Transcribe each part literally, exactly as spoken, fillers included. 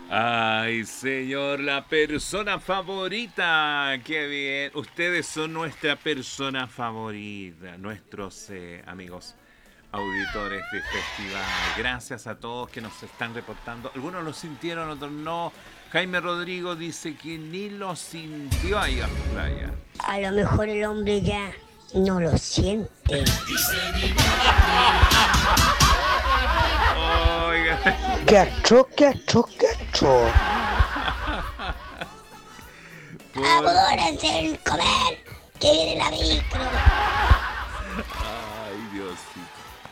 Ay, señor, la persona favorita. Qué bien. Ustedes son nuestra persona favorita, nuestros eh, amigos auditores de festival. Gracias a todos que nos están reportando. Algunos lo sintieron, otros no. Jaime Rodrigo dice que ni lo sintió ahí a playa. A lo mejor el hombre ya no lo siente. Oiga. Gacho, gacho, gacho. Por... ¡Apúrense en comer! ¡Que viene la micro! Ay, Diosito.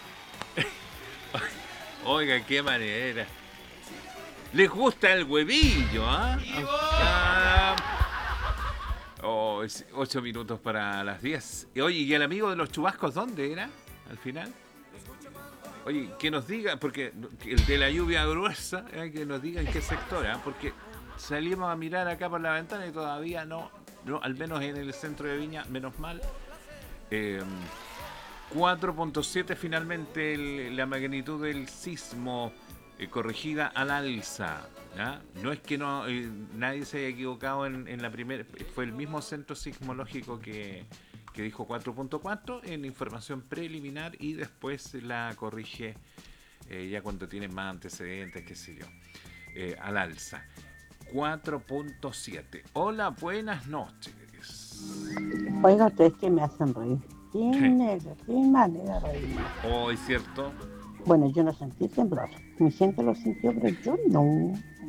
Oiga, qué manera. Les gusta el huevillo, ¿ah? ¿eh? Ah, oh, ocho minutos para las diez. Oye, ¿y el amigo de los chubascos dónde era? Al final. Oye, que nos diga, porque el de la lluvia gruesa, eh, que nos diga en qué sector, ¿eh? Porque salimos a mirar acá por la ventana y todavía no, no al menos en el centro de Viña, menos mal. Eh, cuatro punto siete finalmente el, la magnitud del sismo, eh, corregida al alza, ¿ya? No es que no eh, nadie se haya equivocado en, en la primera, fue el mismo centro sismológico que, que dijo cuatro punto cuatro en información preliminar y después la corrige eh, ya cuando tiene más antecedentes, qué sé yo, eh, al alza. cuatro punto siete. Hola, buenas noches. Oiga, ustedes que me hacen reír. ¿Qué, qué manera de reír? Hoy, oh, ¿cierto? Bueno, yo no sentí temblor. Mi gente lo sintió, pero yo no.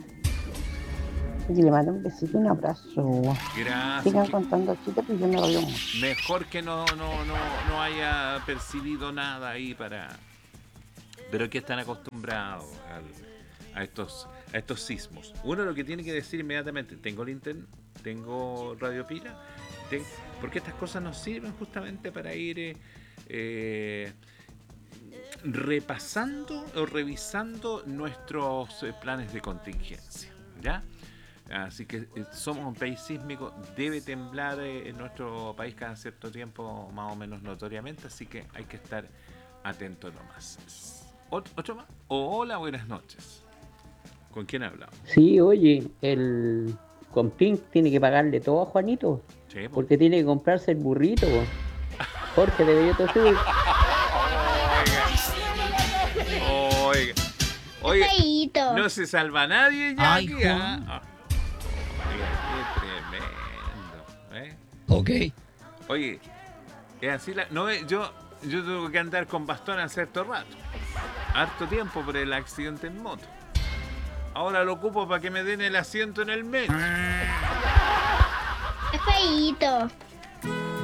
Y le mando un besito y un abrazo. Gracias. Sigan contando chistes, pero yo me río mucho. Mejor que no, no, no, no haya percibido nada ahí para... Pero que están acostumbrados al, a estos a estos sismos. Uno lo que tiene que decir inmediatamente, tengo linterna, tengo radio pila, tengo, porque estas cosas nos sirven justamente para ir eh, eh, repasando o revisando nuestros eh, planes de contingencia, ¿ya? Así que eh, somos un país sísmico, debe temblar eh, en nuestro país cada cierto tiempo, más o menos notoriamente, así que hay que estar atento nomás. ¿Otro más? Hola, buenas noches. ¿Con quién hablamos? Sí, oye, el Compin tiene que pagarle todo a Juanito. Sí, porque tiene que comprarse el burrito. Jorge de Belloto Sur. Oiga. Oiga. Oiga. No se salva nadie ya. Ay, aquí, ¿ah? Ah. Oiga, qué tremendo. ¿eh? Ok. Oye, es así la. No, yo, yo tengo que andar con bastón a cierto rato. Harto tiempo por el accidente en moto. Ahora lo ocupo para que me den el asiento en el metro. Es feíto.